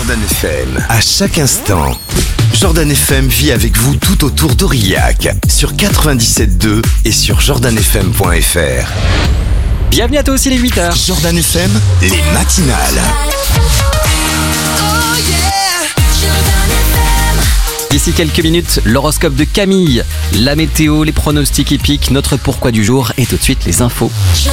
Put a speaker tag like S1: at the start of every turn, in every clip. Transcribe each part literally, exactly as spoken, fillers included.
S1: Jordan F M. À chaque instant, Jordan F M vit avec vous tout autour d'Aurillac sur quatre-vingt-dix-sept deux et sur jordan f m point f r.
S2: Bienvenue à toi aussi les huit heures.
S1: Jordan F M, les matinales.
S2: D'ici quelques minutes, l'horoscope de Camille, la météo, les pronostics épiques, notre pourquoi du jour et tout de suite les infos.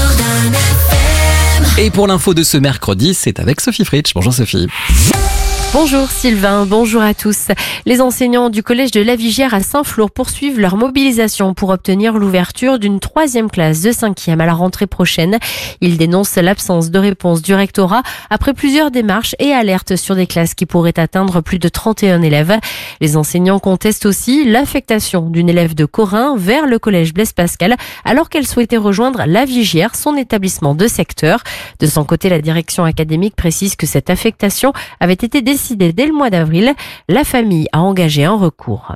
S2: Et pour l'info de ce mercredi, c'est avec Sophie Fritsch. Bonjour Sophie.
S3: Bonjour Sylvain, bonjour à tous. Les enseignants du collège de La Vigière à Saint-Flour poursuivent leur mobilisation pour obtenir l'ouverture d'une troisième classe de cinquième à la rentrée prochaine. Ils dénoncent l'absence de réponse du rectorat après plusieurs démarches et alertent sur des classes qui pourraient atteindre plus de trente et un élèves. Les enseignants contestent aussi l'affectation d'une élève de Corin vers le collège Blaise Pascal alors qu'elle souhaitait rejoindre La Vigière, son établissement de secteur. De son côté, la direction académique précise que cette affectation avait été décidée dès le mois d'avril. La famille a engagé un recours.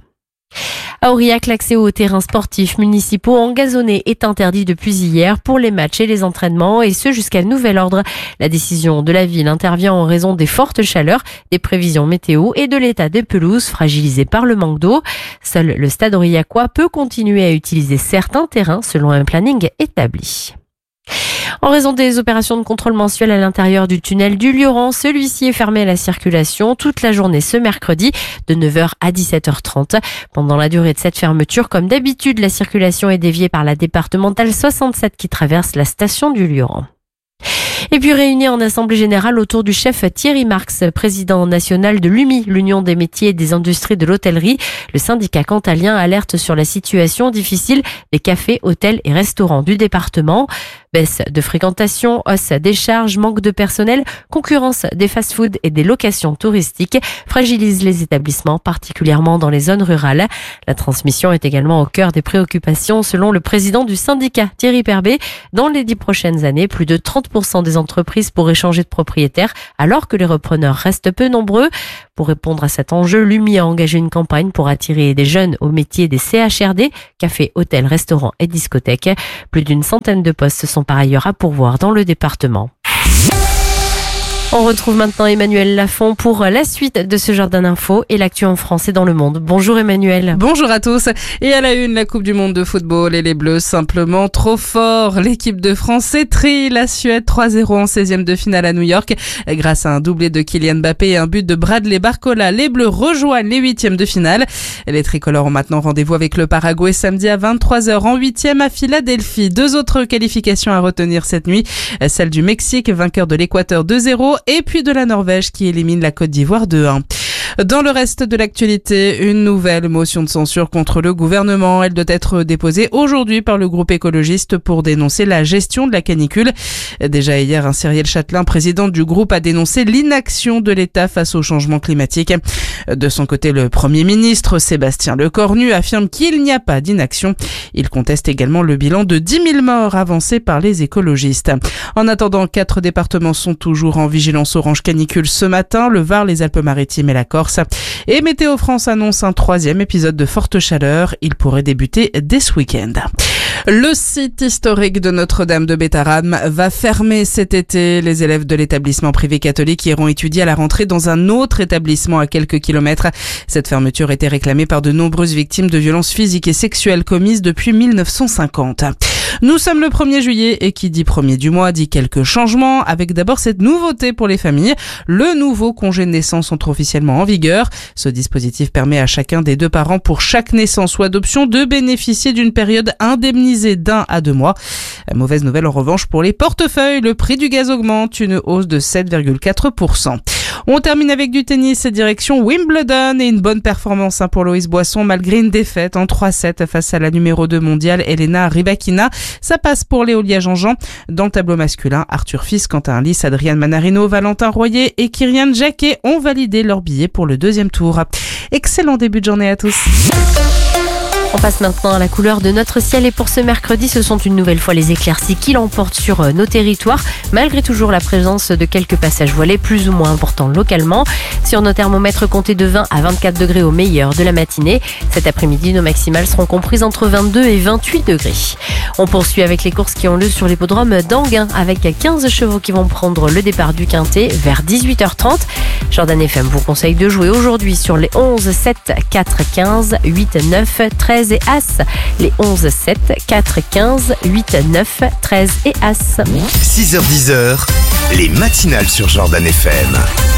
S3: À Aurillac, l'accès aux terrains sportifs municipaux engazonnés est interdit depuis hier pour les matchs et les entraînements, et ce jusqu'à nouvel ordre. La décision de la ville intervient en raison des fortes chaleurs, des prévisions météo et de l'état des pelouses fragilisées par le manque d'eau. Seul le stade aurillacois peut continuer à utiliser certains terrains selon un planning établi. En raison des opérations de contrôle mensuel à l'intérieur du tunnel du Lioran, celui-ci est fermé à la circulation toute la journée ce mercredi de neuf heures à dix-sept heures trente. Pendant la durée de cette fermeture, comme d'habitude, la circulation est déviée par la départementale soixante-sept qui traverse la station du Lioran. Et puis réunis en assemblée générale autour du chef Thierry Marx, président national de l'U M I, l'Union des métiers et des industries de l'hôtellerie, le syndicat cantalien alerte sur la situation difficile des cafés, hôtels et restaurants du département. Baisse de fréquentation, hausse des charges, manque de personnel, concurrence des fast-foods et des locations touristiques fragilisent les établissements, particulièrement dans les zones rurales. La transmission est également au cœur des préoccupations selon le président du syndicat, Thierry Perbet. Dans les dix prochaines années, plus de trente pour cent des entreprises pourraient changer de propriétaire alors que les repreneurs restent peu nombreux. Pour répondre à cet enjeu, l'U M I a engagé une campagne pour attirer des jeunes au métier des C H R D, cafés, hôtels, restaurants et discothèques. Plus d'une centaine de postes sont par ailleurs à pourvoir dans le département. On retrouve maintenant Emmanuel Lafont pour la suite de ce Jordan Info et l'actu en France et dans le monde. Bonjour Emmanuel.
S4: Bonjour à tous. Et à la une, la Coupe du Monde de football et les Bleus simplement trop forts. L'équipe de France étrille la Suède trois zéro en seizième de finale à New York. Grâce à un doublé de Kylian Mbappé et un but de Bradley Barcola, les Bleus rejoignent les huitièmes de finale. Les tricolores ont maintenant rendez-vous avec le Paraguay samedi à vingt-trois heures en huitième à Philadelphie. Deux autres qualifications à retenir cette nuit. Celle du Mexique, vainqueur de l'Équateur deux zéro. Et puis de la Norvège qui élimine la Côte d'Ivoire deux un. Dans le reste de l'actualité, une nouvelle motion de censure contre le gouvernement. Elle doit être déposée aujourd'hui par le groupe écologiste pour dénoncer la gestion de la canicule. Déjà hier, un Cyrielle Châtelain, président du groupe, a dénoncé l'inaction de l'État face au changement climatique. De son côté, le Premier ministre, Sébastien Lecornu, affirme qu'il n'y a pas d'inaction. Il conteste également le bilan de dix mille morts avancé par les écologistes. En attendant, quatre départements sont toujours en vigilance orange canicule ce matin. Le Var, les Alpes-Maritimes et la Corse. Et Météo France annonce un troisième épisode de forte chaleur. Il pourrait débuter dès ce week-end. Le site historique de Notre-Dame de Bétharram va fermer cet été. Les élèves de l'établissement privé catholique iront étudier à la rentrée dans un autre établissement à quelques kilomètres. Cette fermeture était réclamée par de nombreuses victimes de violences physiques et sexuelles commises depuis mille neuf cent cinquante. Nous sommes le premier juillet et qui dit premier du mois dit quelques changements, avec d'abord cette nouveauté pour les familles. Le nouveau congé de naissance entre officiellement en vigueur. Ce dispositif permet à chacun des deux parents pour chaque naissance ou adoption de bénéficier d'une période indemnisée d'un à deux mois. Mauvaise nouvelle en revanche pour les portefeuilles. Le prix du gaz augmente, une hausse de sept virgule quatre pour cent. On termine avec du tennis, direction Wimbledon et une bonne performance pour Loïs Boisson malgré une défaite en trois sept face à la numéro deux mondiale Elena Rybakina. Ça passe pour Léolia Jean-Jean. Dans le tableau masculin, Arthur Fils, Quentin Lys, Adrian Manarino, Valentin Royer et Kyrian Jacquet ont validé leur billet pour le deuxième tour. Excellent début de journée à tous.
S3: On passe maintenant à la couleur de notre ciel et pour ce mercredi, ce sont une nouvelle fois les éclaircies qui l'emportent sur nos territoires, malgré toujours la présence de quelques passages voilés plus ou moins importants localement. Sur nos thermomètres, comptez de vingt à vingt-quatre degrés au meilleur de la matinée. Cet après-midi, nos maximales seront comprises entre vingt-deux et vingt-huit degrés. On poursuit avec les courses qui ont lieu sur l'hippodrome d'Anguin avec quinze chevaux qui vont prendre le départ du Quintet vers dix-huit heures trente. Jordan F M vous conseille de jouer aujourd'hui sur les onze, sept, quatre, quinze, huit, neuf, treize et As. Les onze, sept, quatre, quinze, huit, neuf, treize et As.
S1: six heures dix, les matinales sur Jordan F M.